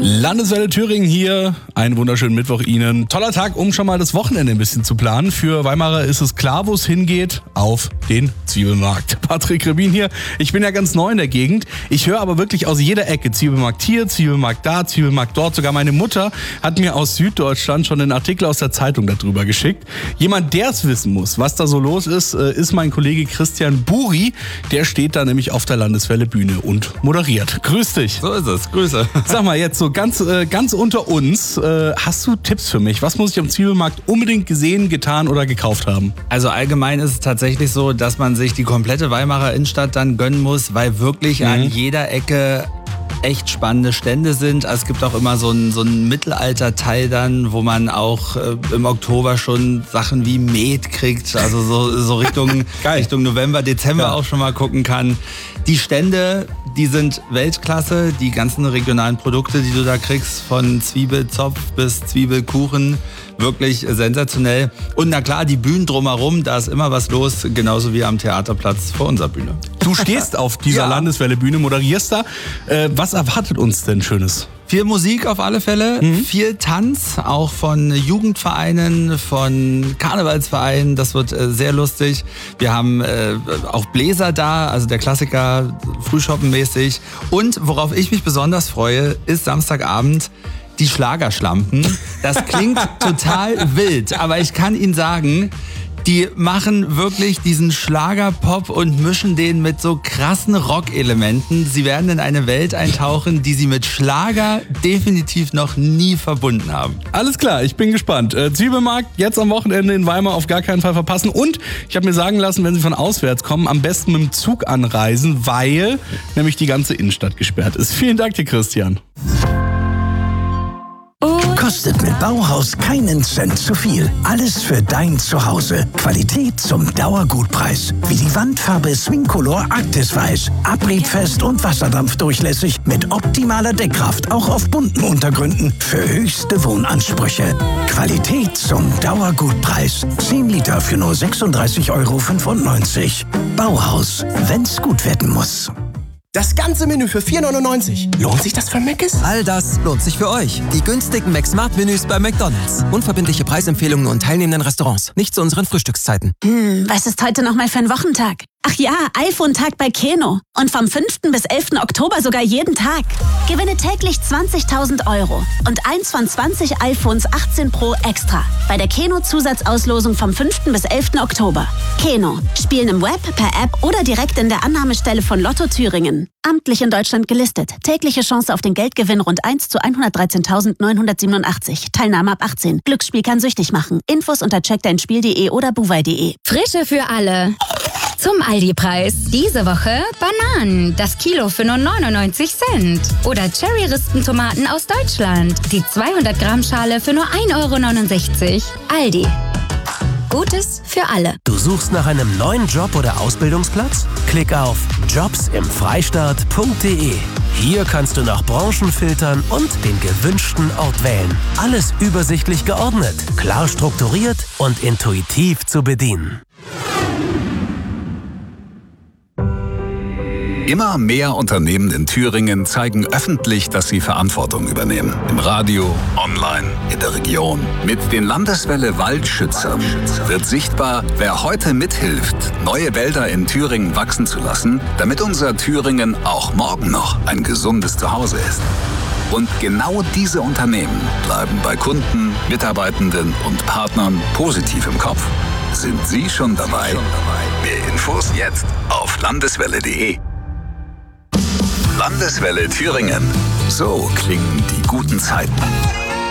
Landeswelle Thüringen hier. Einen wunderschönen Mittwoch Ihnen. Toller Tag, um schon mal das Wochenende ein bisschen zu planen. Für Weimarer ist es klar, wo es hingeht. Auf den Zwiebelmarkt. Patrick Rebin hier. Ich bin ja ganz neu in der Gegend. Ich höre aber wirklich aus jeder Ecke. Zwiebelmarkt hier, Zwiebelmarkt da, Zwiebelmarkt dort. Sogar meine Mutter hat mir aus Süddeutschland schon einen Artikel aus der Zeitung darüber geschickt. Jemand, der es wissen muss, was da so los ist, ist mein Kollege Christian Buri. Der steht da nämlich auf der Landeswelle Bühne und moderiert. Grüß dich. So ist es. Grüße. Sag mal, jetzt so ganz unter uns, hast du Tipps für mich? Was muss ich am Zwiebelmarkt unbedingt gesehen, getan oder gekauft haben? Also allgemein ist es tatsächlich so, dass man sich die komplette Weimarer Innenstadt dann gönnen muss, weil wirklich an jeder Ecke echt spannende Stände sind. Also es gibt auch immer so ein Mittelalter-Teil dann, wo man auch im Oktober schon Sachen wie Met kriegt, also so Richtung November, Dezember auch schon mal gucken kann. Die Stände, die sind Weltklasse, die ganzen regionalen Produkte, die du da kriegst, von Zwiebelzopf bis Zwiebelkuchen, wirklich sensationell. Und na klar, die Bühnen drumherum, da ist immer was los, genauso wie am Theaterplatz vor unserer Bühne. Du stehst auf dieser Landeswelle Bühne, moderierst da. Was erwartet uns denn Schönes? Viel Musik auf alle Fälle, viel Tanz, auch von Jugendvereinen, von Karnevalsvereinen, das wird sehr lustig. Wir haben auch Bläser da, also der Klassiker, frühshoppenmäßig. Und worauf ich mich besonders freue, ist Samstagabend die Schlagerschlampen. Das klingt total wild, aber ich kann Ihnen sagen, die machen wirklich diesen Schlagerpop und mischen den mit so krassen Rock-Elementen. Sie werden in eine Welt eintauchen, die sie mit Schlager definitiv noch nie verbunden haben. Alles klar, ich bin gespannt. Zwiebelmarkt jetzt am Wochenende in Weimar auf gar keinen Fall verpassen. Und ich habe mir sagen lassen, wenn Sie von auswärts kommen, am besten mit dem Zug anreisen, weil nämlich die ganze Innenstadt gesperrt ist. Vielen Dank dir, Christian. Kostet mit Bauhaus keinen Cent zu viel. Alles für dein Zuhause. Qualität zum Dauergutpreis. Wie die Wandfarbe Swingcolor Arktis Weiß. Abriebfest und wasserdampfdurchlässig mit optimaler Deckkraft. Auch auf bunten Untergründen für höchste Wohnansprüche. Qualität zum Dauergutpreis. 10 Liter für nur 36,95 €. Bauhaus. Wenn's gut werden muss. Das ganze Menü für 4,99 €. Lohnt sich das für Mc's? All das lohnt sich für euch. Die günstigen McSmart-Menüs bei McDonald's. Unverbindliche Preisempfehlungen und teilnehmenden Restaurants. Nicht zu unseren Frühstückszeiten. Was ist heute nochmal für ein Wochentag? Ach ja, iPhone-Tag bei Keno. Und vom 5. bis 11. Oktober sogar jeden Tag. Gewinne täglich 20.000 € und eins von 20 iPhones 18 Pro extra bei der Keno-Zusatzauslosung vom 5. bis 11. Oktober. Keno. Spielen im Web, per App oder direkt in der Annahmestelle von Lotto Thüringen. Amtlich in Deutschland gelistet. Tägliche Chance auf den Geldgewinn rund 1 zu 113.987. Teilnahme ab 18. Glücksspiel kann süchtig machen. Infos unter checkdeinspiel.de oder buwei.de. Frische für alle. Zum Aldi-Preis. Diese Woche Bananen, das Kilo für nur 99 Cent. Oder Cherry-Rispentomaten aus Deutschland. Die 200 Gramm Schale für nur 1,69 €. Aldi. Gutes für alle. Du suchst nach einem neuen Job oder Ausbildungsplatz? Klick auf jobsimfreistaat.de. Hier kannst du nach Branchen filtern und den gewünschten Ort wählen. Alles übersichtlich geordnet, klar strukturiert und intuitiv zu bedienen. Immer mehr Unternehmen in Thüringen zeigen öffentlich, dass sie Verantwortung übernehmen. Im Radio, online, in der Region. Mit den Landeswelle Waldschützern wird sichtbar, wer heute mithilft, neue Wälder in Thüringen wachsen zu lassen, damit unser Thüringen auch morgen noch ein gesundes Zuhause ist. Und genau diese Unternehmen bleiben bei Kunden, Mitarbeitenden und Partnern positiv im Kopf. Sind Sie schon dabei? Mehr Infos jetzt auf landeswelle.de. Landeswelle Thüringen. So klingen die guten Zeiten.